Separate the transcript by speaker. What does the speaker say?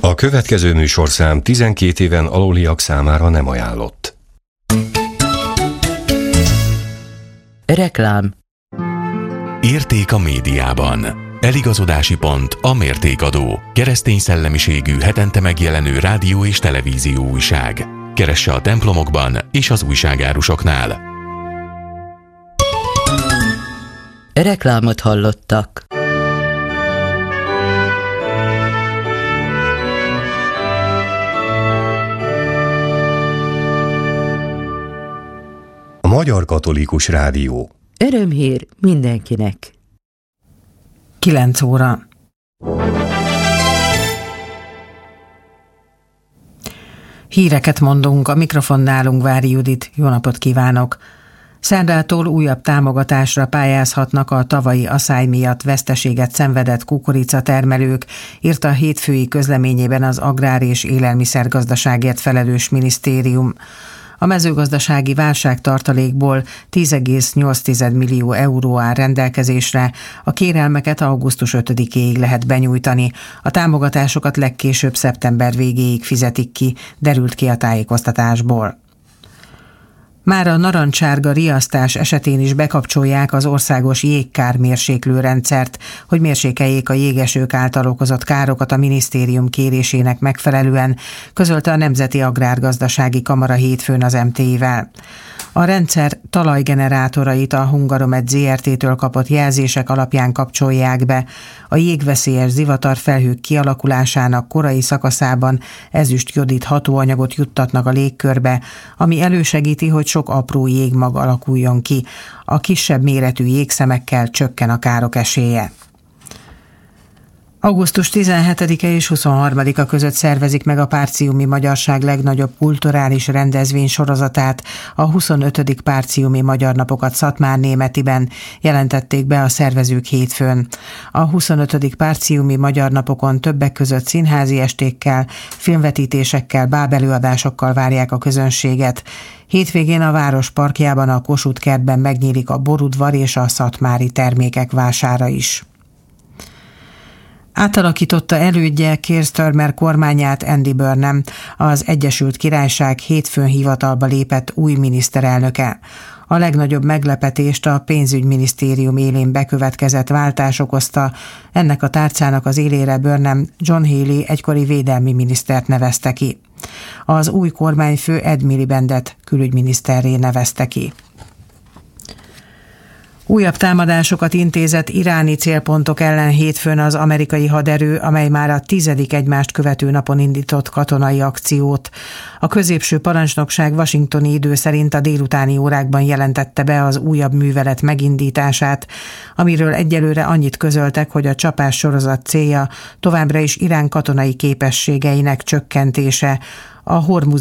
Speaker 1: A következő műsorszám 12 éven aluliak számára nem ajánlott.
Speaker 2: Reklám.
Speaker 3: Érték a médiában. Eligazodási pont a Mértékadó. Keresztény szellemiségű hetente megjelenő rádió és televízió újság. Keresse a templomokban és az újságárusoknál.
Speaker 2: Reklámot hallottak.
Speaker 1: A Magyar Katolikus Rádió.
Speaker 2: Örömhír mindenkinek.
Speaker 4: 9 óra. Híreket mondunk, a mikrofonnál Ungvári Judit. Jó napot kívánok! Szerdától újabb támogatásra pályázhatnak a tavalyi aszály miatt veszteséget szenvedett kukoricatermelők, írta a hétfői közleményében az Agrár- és Élelmiszergazdaságért felelős minisztérium. A mezőgazdasági válságtartalékból 10,8 millió euró áll rendelkezésre, a kérelmeket augusztus 5-éig lehet benyújtani, a támogatásokat legkésőbb szeptember végéig fizetik ki, derült ki a tájékoztatásból. Már a narancsárga riasztás esetén is bekapcsolják az országos jégkármérséklő rendszert, hogy mérsékeljék a jégesők által okozott károkat a minisztérium kérésének megfelelően, közölte a Nemzeti Agrárgazdasági Kamara hétfőn az MT-vel. A rendszer talajgenerátorait a Hungaromed Zrt-től kapott jelzések alapján kapcsolják be. A jégveszélyes zivatarfelhők kialakulásának korai szakaszában ezüst-jodid hatóanyagot juttatnak a légkörbe, ami elősegíti, hogy sok apró jégmag alakuljon ki. A kisebb méretű jégszemekkel csökken a károk esélye. Augusztus 17-e és 23-a között szervezik meg a Párciumi Magyarság legnagyobb kulturális rendezvény sorozatát, a 25. Párciumi Magyar Napokat Szatmárnémetiben, jelentették be a szervezők hétfőn. A 25. Párciumi Magyar Napokon többek között színházi estékkel, filmvetítésekkel, bábelőadásokkal várják a közönséget. Hétvégén a város parkjában, a Kossuth kertben megnyílik a borudvar és a szatmári termékek vására is. Átalakította elődje Keir Starmer kormányát Andy Burnham, az Egyesült Királyság hétfőn hivatalba lépett új miniszterelnöke. A legnagyobb meglepetést a pénzügyminisztérium élén bekövetkezett váltás okozta. Ennek a tárcának az élére Burnham John Healey egykori védelmi minisztert nevezte ki. Az új kormányfő Ed Milibandet külügyminiszterré nevezte ki. Újabb támadásokat intézett iráni célpontok ellen hétfőn az amerikai haderő, amely már a 10. egymást követő napon indított katonai akciót. A középső parancsnokság washingtoni idő szerint a délutáni órákban jelentette be az újabb művelet megindítását, amiről egyelőre annyit közöltek, hogy a csapás sorozat célja továbbra is Irán katonai képességeinek csökkentése, a Hormuz